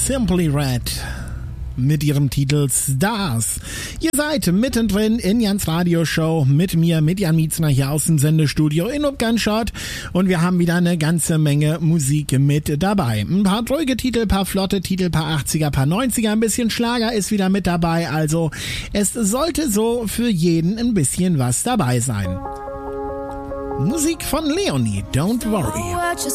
Simply Red mit ihrem Titel Stars. Ihr seid mittendrin in Jans Radioshow mit mir, mit Jan Mietzner hier aus dem Sendestudio in Upganschott und wir haben wieder eine ganze Menge Musik mit dabei. Ein paar ruhige Titel, ein paar flotte Titel, ein paar 80er, ein paar 90er, ein bisschen Schlager ist wieder mit dabei, also es sollte so für jeden ein bisschen was dabei sein. Musik von Leonie, Don't Worry.